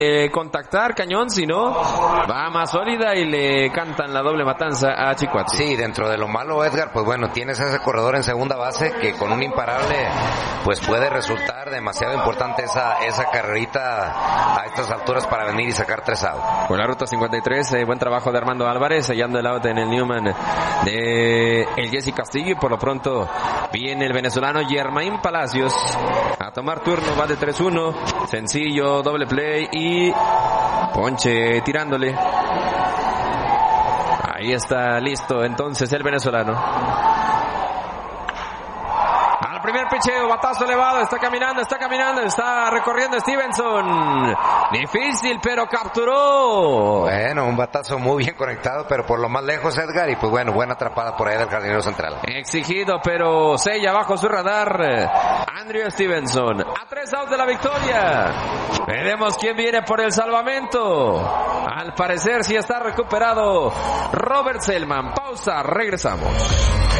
contactar Cañón, si no va más sólida y le cantan la doble matanza a Chicoate. Sí, dentro de lo malo, Edgar, pues bueno, tienes a ese corredor en segunda base que con un imparable pues puede resultar demasiado importante esa carrerita a estas alturas para venir y sacar 3 outs. Por la ruta 53, buen trabajo de Armando Álvarez, sellando el out en el Newman de el Jesse Castillo, y por lo pronto viene el venezolano Germain Palacios a tomar turno, va de 3-1, sencillo, doble play y ponche tirándole. Ahí está listo entonces el venezolano. Al primer picheo, batazo elevado, está caminando, está recorriendo Stevenson. Difícil, pero capturó. Bueno, un batazo muy bien conectado, pero por lo más lejos, Edgar, y pues bueno, buena atrapada por ahí del jardinero central. Exigido, pero sella bajo su radar Andrew Stevenson. A 3 outs de la victoria. Veremos quién viene por el salvamento. Al parecer sí está recuperado Robert Selman. Pausa, regresamos.